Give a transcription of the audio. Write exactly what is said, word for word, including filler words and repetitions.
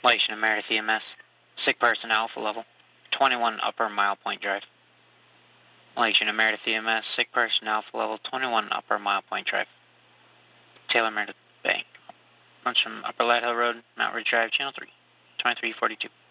Relation to Meredith E M S. Sick person Alpha Level. twenty-one Upper Mile Point Drive. Relation to Meredith E M S. Sick person Alpha Level. twenty-one Upper Mile Point Drive. Taylor Meredith Bay. Runs from Upper Light Hill Road, Mount Ridge Drive, Channel three. twenty-three forty-two.